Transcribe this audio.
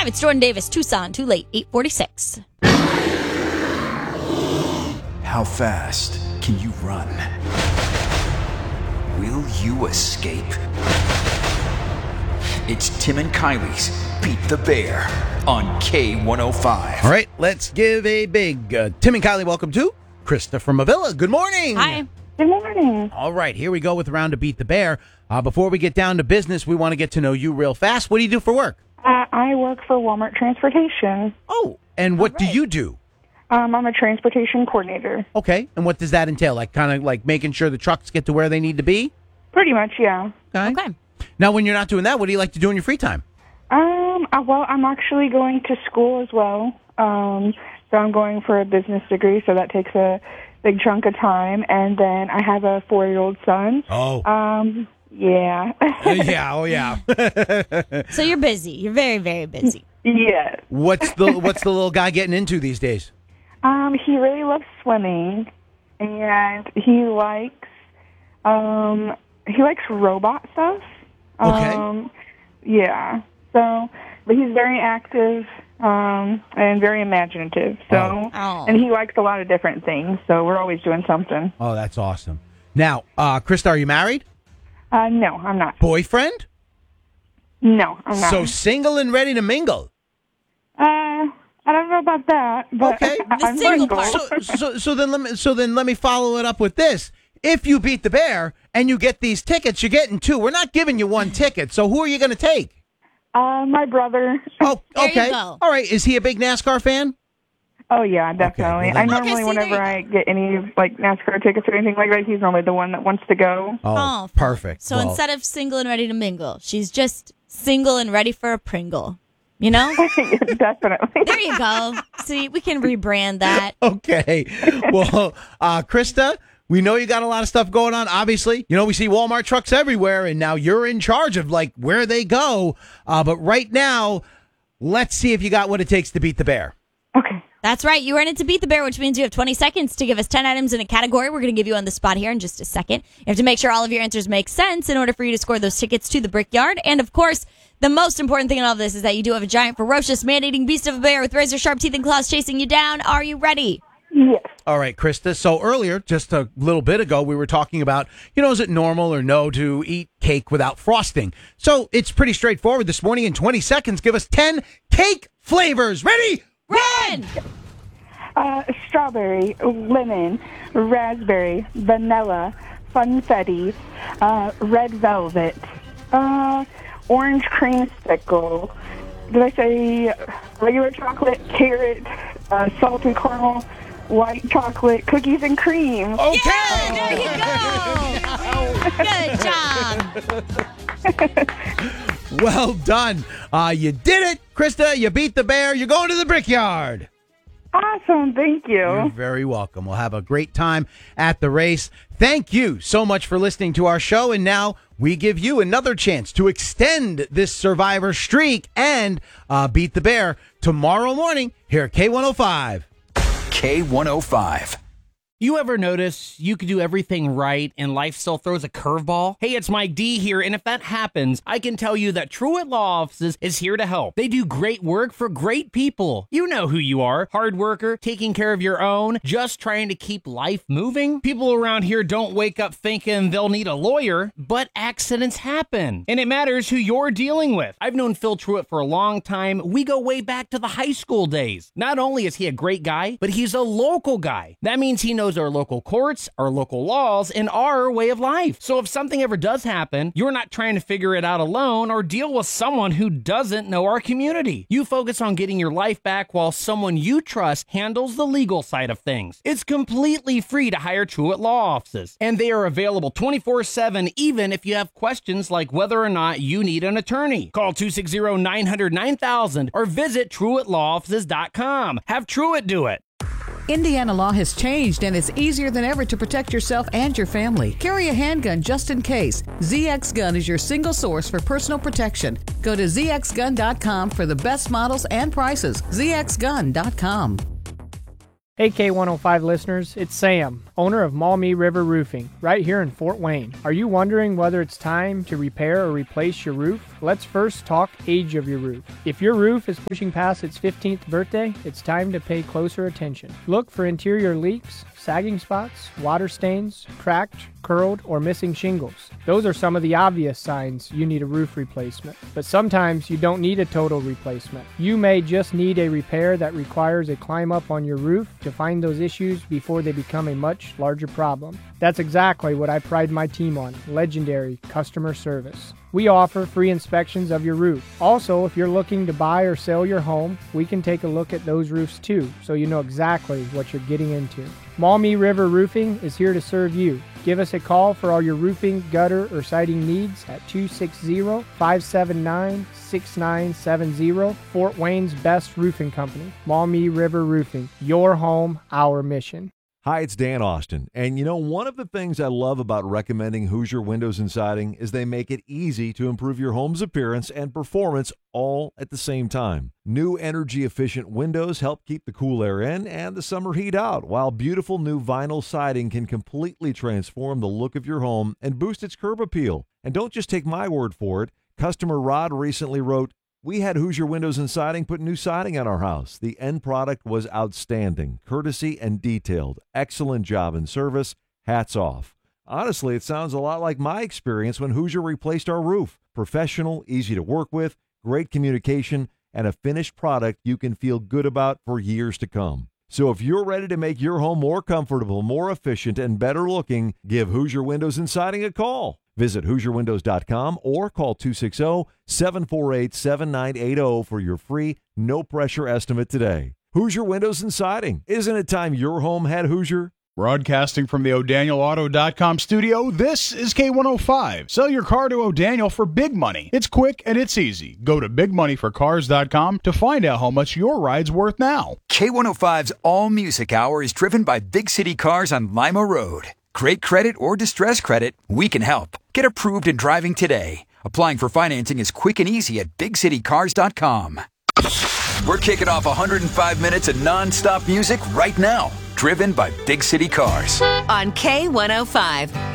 5. It's Jordan Davis, Tucson. Too late, 8:46. How fast can you run? Will you escape? It's Tim and Kylie's Beat the Bear on K105. All right, let's give a big Tim and Kylie welcome to Krista from Avila. Good morning. Hi. Good morning. All right, here we go with the round to Beat the Bear. Before we get down to business, we want to get to know you real fast. What do you do for work? I work for Walmart Transportation. Oh, and what do you do? I'm a transportation coordinator. Okay, and what does that entail? Like kind of like making sure the trucks get to where they need to be? Pretty much, yeah. Okay. Now, when you're not doing that, what do you like to do in your free time? Well, I'm actually going to school as well. So I'm going for a business degree, so that takes a big chunk of time. And then I have a 4-year-old son. Oh. Yeah. yeah. So you're busy. You're very, very busy. Yeah. What's the little guy getting into these days? He really loves swimming, and he likes robot stuff. Okay. Yeah. So, but he's very active and very imaginative. So, Oh. and he likes a lot of different things. So we're always doing something. Oh, that's awesome. Now, Krista, are you married? No, I'm not. Boyfriend? No, I'm not. So single and ready to mingle. I don't know about that, but Okay. I'm single single. part. So then let me follow it up with this. If you beat the bear and you get these tickets, you're getting 2. We're not giving you 1 ticket. So who are you going to take? My brother. Oh, There you okay. go. All right. Is he a big NASCAR fan? Oh yeah, definitely. well, I then- normally, Okay, see, whenever there you I get any like NASCAR tickets or anything like that, he's normally the one that wants to go. Oh, perfect. So Well, instead of single and ready to mingle, she's just single and ready for a Pringle. You know? Definitely. There you go. See, we can rebrand that. Okay. Well, Krista, we know you got a lot of stuff going on. Obviously, you know, we see Walmart trucks everywhere, and now you're in charge of like where they go. But right now, let's see if you got what it takes to beat the bear. Okay. That's right. You are in it to beat the bear, which means you have 20 seconds to give us 10 items in a category. We're going to give you on the spot here in just a second. You have to make sure all of your answers make sense in order for you to score those tickets to the Brickyard. And of course, the most important thing in all of this is that you do have a giant, ferocious, man-eating beast of a bear with razor-sharp teeth and claws chasing you down. Are you ready? Yes. All right, Krista. So earlier, just a little bit ago, we were talking about, you know, is it normal or no to eat cake without frosting? So it's pretty straightforward this morning. In 20 seconds, give us 10 cake flavors. Ready? Run! Strawberry, lemon, raspberry, vanilla, funfetti, red velvet, orange creamsicle. Did I say regular chocolate, carrot, salted caramel, white chocolate, cookies and cream? Okay. There you go. Good job. Well done. You did it, Krista. You beat the bear. You're going to the Brickyard. Awesome. Thank you. You're very welcome. We'll have a great time at the race. Thank you so much for listening to our show. And now we give you another chance to extend this Survivor streak and beat the bear tomorrow morning here at K105. K105. You ever notice you could do everything right and life still throws a curveball? Hey, it's Mike D here, and if that happens, I can tell you that Truett Law Offices is here to help. They do great work for great people. You know who you are. Hard worker, taking care of your own, just trying to keep life moving. People around here don't wake up thinking they'll need a lawyer, but accidents happen. And it matters who you're dealing with. I've known Phil Truett for a long time. We go way back to the high school days. Not only is he a great guy, but he's a local guy. That means he knows our local courts, our local laws, and our way of life. So if something ever does happen, you're not trying to figure it out alone or deal with someone who doesn't know our community. You focus on getting your life back while someone you trust handles the legal side of things. It's completely free to hire Truett Law Offices, and they are available 24/7 even if you have questions like whether or not you need an attorney. Call 260-900-9000 or visit TruettLawOffices.com. Have Truett do it. Indiana law has changed, and it's easier than ever to protect yourself and your family. Carry a handgun just in case. ZX Gun is your single source for personal protection. Go to zxgun.com for the best models and prices. zxgun.com. Hey K105 listeners, it's Sam. owner of Maumee River Roofing, right here in Fort Wayne. Are you wondering whether it's time to repair or replace your roof? Let's first talk age of your roof. If your roof is pushing past its 15th birthday, it's time to pay closer attention. Look for interior leaks, sagging spots, water stains, cracked, curled, or missing shingles. Those are some of the obvious signs you need a roof replacement. But sometimes you don't need a total replacement. You may just need a repair that requires a climb up on your roof to find those issues before they become a much larger problem. That's exactly what I pride my team on: legendary customer service. We offer free inspections of your roof. Also, if you're looking to buy or sell your home, we can take a look at those roofs too, so you know exactly what you're getting into. Maumee River Roofing is here to serve you. Give us a call for all your roofing, gutter, or siding needs at 260-579-6970. Fort Wayne's best roofing company, Maumee River Roofing. Your home, our mission. Hi, it's Dan Austin. And you know, one of the things I love about recommending Hoosier Windows and Siding is they make it easy to improve your home's appearance and performance all at the same time. New energy-efficient windows help keep the cool air in and the summer heat out, while beautiful new vinyl siding can completely transform the look of your home and boost its curb appeal. And don't just take my word for it. Customer Rod recently wrote, "We had Hoosier Windows and Siding put new siding on our house. The end product was outstanding, courtesy and detailed. Excellent job and service. Hats off." Honestly, it sounds a lot like my experience when Hoosier replaced our roof. Professional, easy to work with, great communication, and a finished product you can feel good about for years to come. So if you're ready to make your home more comfortable, more efficient, and better looking, give Hoosier Windows and Siding a call. Visit HoosierWindows.com or call 260-748-7980 for your free, no-pressure estimate today. Hoosier Windows and Siding. Isn't it time your home had Hoosier? Broadcasting from the ODanielAuto.com studio, this is K105. Sell your car to O'Daniel for big money. It's quick and it's easy. Go to BigMoneyForCars.com to find out how much your ride's worth now. K105's All Music Hour is driven by Big City Cars on Lima Road. Great credit or distress credit, we can help. Get approved and driving today. Applying for financing is quick and easy at BigCityCars.com. We're kicking off 105 minutes of non-stop music right now. Driven by Big City Cars. On K105.